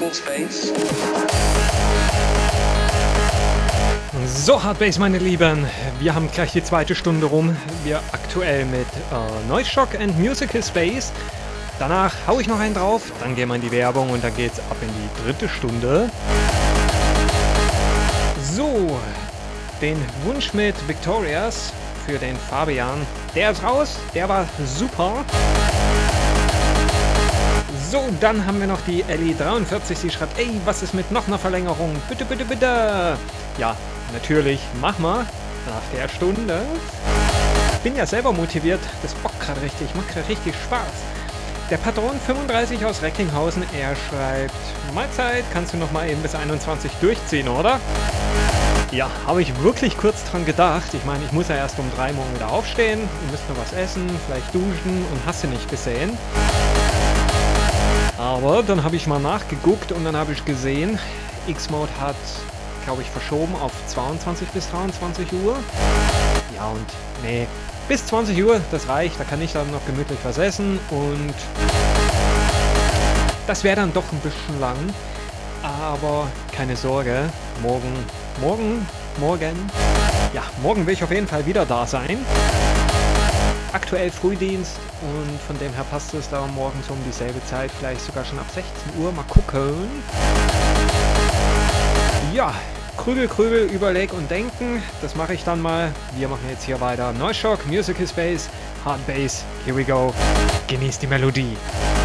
Space. So, Hardbase, meine Lieben, wir haben gleich die zweite Stunde rum. Wir aktuell mit Noise Shock and Musical Space. Danach hau ich noch einen drauf, dann gehen wir in die Werbung und dann geht's ab in die dritte Stunde. So, den Wunsch mit Victorias für den Fabian, der ist raus, der war super. So, dann haben wir noch die Ellie43, sie schreibt, ey, was ist mit noch einer Verlängerung? Bitte, bitte, bitte. Ja, natürlich, mach mal, nach der Stunde. Ich bin ja selber motiviert, das bockt gerade richtig, macht gerade richtig Spaß. Der Patron 35 aus Recklinghausen, er schreibt, Mahlzeit, kannst du noch mal eben bis 21 durchziehen, oder? Ja, habe ich wirklich kurz dran gedacht. Ich meine, ich muss ja erst um 3 morgen wieder aufstehen, ihr müsst noch was essen, vielleicht duschen und hast du nicht gesehen. Aber dann habe ich mal nachgeguckt und dann habe ich gesehen, X-Mode hat, glaube ich, verschoben auf 22 bis 23 Uhr. Ja und nee, bis 20 Uhr, das reicht, da kann ich dann noch gemütlich was essen und das wäre dann doch ein bisschen lang. Aber keine Sorge, morgen will ich auf jeden Fall wieder da sein. Aktuell Frühdienst und von dem her passt es da morgens um dieselbe Zeit, vielleicht sogar schon ab 16 Uhr, mal gucken. Ja, Krübel, überleg und denken, das mache ich dann mal. Wir machen jetzt hier weiter. Noise Shock, Musical Space, Hard Bass, here we go. Genießt die Melodie.